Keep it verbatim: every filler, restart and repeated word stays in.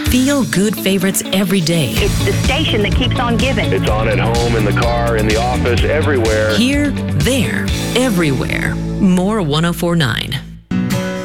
Feel good favorites every day. It's the station that keeps on giving. It's on at home, in the car, in the office, everywhere. Here, there, everywhere. More one oh four point nine.